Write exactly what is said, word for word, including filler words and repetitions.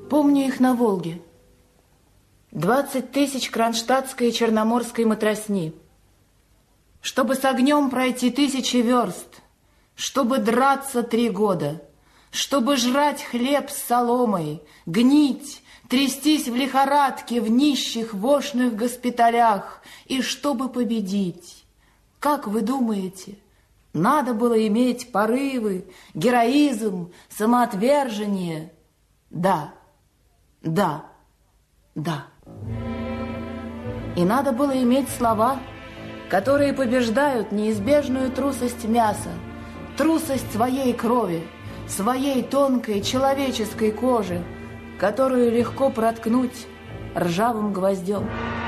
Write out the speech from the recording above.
Помню их на Волге. Двадцать тысяч кронштадтской и черноморской матросни. Чтобы с огнем пройти тысячи верст, чтобы драться три года, чтобы жрать хлеб с соломой, гнить, трястись в лихорадке в нищих вошных госпиталях, и чтобы победить. Как вы думаете, надо было иметь порывы, героизм, самоотвержение? Да, да, да. И надо было иметь слова, которые побеждают неизбежную трусость мяса, трусость своей крови, своей тонкой человеческой кожи, которую легко проткнуть ржавым гвоздем.